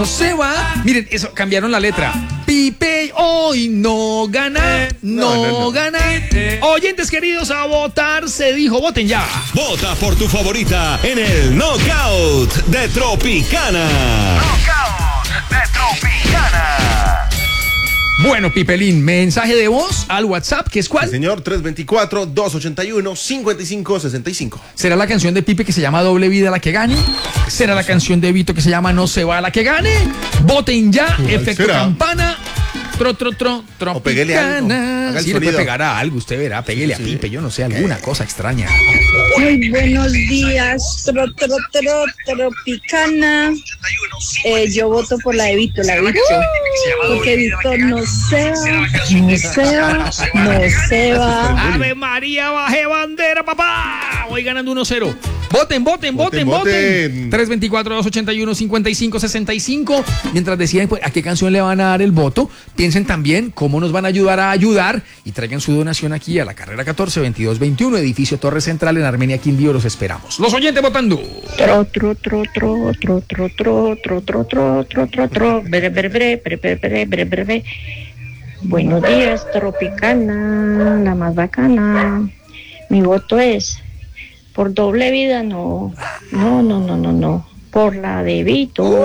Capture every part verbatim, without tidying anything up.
se va. Miren, eso, cambiaron la letra. Pipe hoy no gana, no, no, no, no. gana. Oyentes queridos, a votar se dijo, voten ya. Vota por tu favorita en el Knockout de Tropicana. Knockout de Tropicana. Bueno, Pipelín, mensaje de voz al WhatsApp, ¿qué es cuál? Sí, señor, tres dos cuatro, dos ocho uno, cinco cinco seis cinco. ¿Será la canción de Pipe que se llama Doble Vida la que gane? ¿Será la canción de Vito que se llama No se va la que gane? Voten ya, efecto será? Campana. Tro, tro, tro, tro, O peguele algo. Haga el sí, le puede sonido. pegar a algo, usted verá, peguele Sí. a Pipe, yo no sé, alguna cosa extraña. Muy buenos días, tro, tro, tro, Tropicana. Eh, yo voto por la de Vito, la de Vito. Porque Vito no se va, no se va, no se va. Ave María, baje bandera, papá. Voy ganando uno cero. Voten, voten, voten, Voten, voten. voten. tres dos cuatro, dos ocho uno, cinco cinco seis cinco. Mientras deciden pues, a qué canción le van a dar el voto, piensen también cómo nos van a ayudar a ayudar y traigan su donación aquí a la carrera catorce veintidós veintiuno, edificio Torre Central en Armenia, Quindío. Los esperamos. Los oyentes votando. Tro, tro, tro, tro, tro, tro, tro, tro, tro, tro, tro, tro, tro. Bre, bre, bre, bre, bre, bre, bre, bre, bre. Buenos días, Tropicana, la más bacana. Mi voto es por Doble Vida, no, no, no, no, no, no, por la de Vito.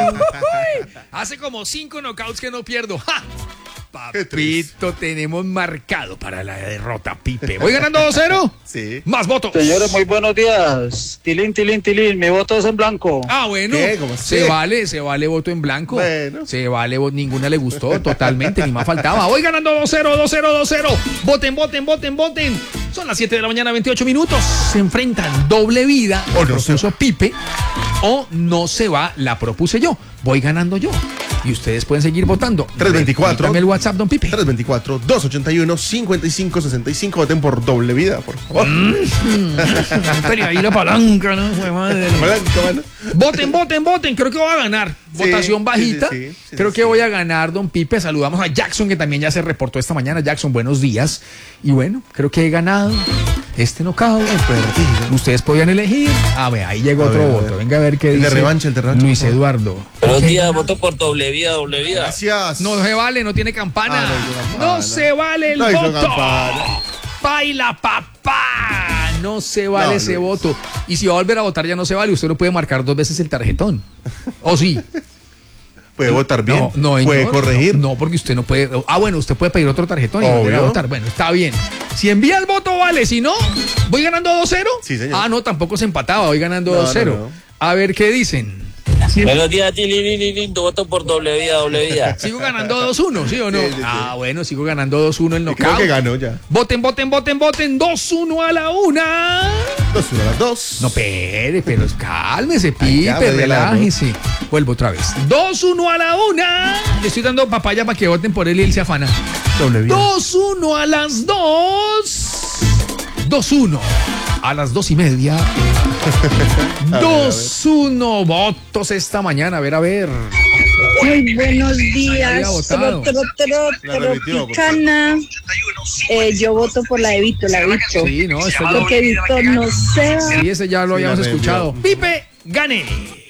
Hace como cinco knockouts que no pierdo. ¡Ja! Qué triste. Papito, tenemos marcado para la derrota, Pipe. ¿Voy ganando dos cero? Sí. Más votos. Señores, muy buenos días. Tilín, tilín, tilín. Mi voto es en blanco. Ah, bueno. ¿Qué? ¿Cómo Se así? vale, se vale voto en blanco. Bueno. Se vale, vo- ninguna le gustó totalmente, ni más faltaba. Voy ganando dos cero, dos cero, dos cero. Voten, voten, voten, voten. Son las siete de la mañana, veintiocho minutos. Se enfrentan Doble Vida, O o no se propuso Pipe, o No se va, la propuse yo. Voy ganando yo. Y ustedes pueden seguir votando. tres dos cuatro. Dame el WhatsApp, don Pipe. tres dos cuatro, dos ocho uno, cinco cinco seis cinco. Voten por Doble Vida, por favor. Pero ahí la palanca, ¿no? Jue madre. Blanco, mano. Voten, voten, voten. Creo que voy a ganar. Sí, Votación sí, bajita. sí, sí, sí, Creo sí, que sí. voy a ganar, don Pipe. Saludamos a Jackson, que también ya se reportó esta mañana. Jackson, buenos días. Y bueno, creo que he ganado este knockout. Ustedes podían elegir. A ver, ahí llegó A otro ver, a voto. ver. Venga a ver qué El de dice revancha, el de revancha, Luis por favor. Eduardo. Buenos Ok. días, voto por doble vida, doble vida. Gracias. No se vale, no tiene campana. Ah, no hizo campana. No se vale el No hizo voto. campana. Baila, papá. No se vale No, ese Luis. voto. Y si va a volver a votar, ya no se vale. Usted no puede marcar dos veces el tarjetón. ¿O sí? Puede votar bien. No, no, puede señor. corregir. No, no, porque usted no puede. Ah, bueno, usted puede pedir otro tarjetón y volver a Obvio. votar. Bueno, está bien. Si envía el voto, vale. Si no, ¿voy ganando dos cero? Sí, señor. Ah, no, tampoco se empataba. Voy ganando No, dos cero. no, no. A ver qué dicen. Buenos días, tilín, tilín. Voto por doble vida, doble vida. ¿Sigo ganando dos uno, sí o no? Sí, sí, sí. Ah, bueno, sigo ganando dos uno el Y creo knockout. que ganó ya. Voten, voten, voten, voten. dos uno a la una. Dos, uno a las dos. No, pere, pero cálmese, Ay, ya, Pipe, media la relájese. Vuelvo otra vez. dos uno a la una. Le estoy dando papaya para que voten por él y él se afana. Doble Vida. dos uno a las dos. dos uno a las dos y media. dos uno votos esta mañana. A ver, a ver. Muy buenos Había días, votado. tro, tro, tro, La repitió, por Tropicana. Eh, yo voto por la de Vito, la de Vito. Sí, no, esto Porque Vito no se va. sí, ese ya lo Sí, la habíamos revió. escuchado. Pipe, gane.